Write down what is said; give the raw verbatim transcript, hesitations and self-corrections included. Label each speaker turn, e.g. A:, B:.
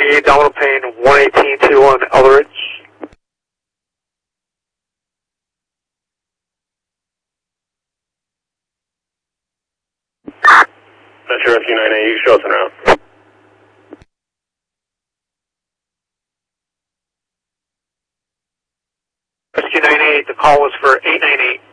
A: ninety-eight, Domino Payne, one eighteen two on Eldridge.
B: That's your Rescue nine eight, you can show us en route.
A: Rescue nine eight, the call was for eight nine eight.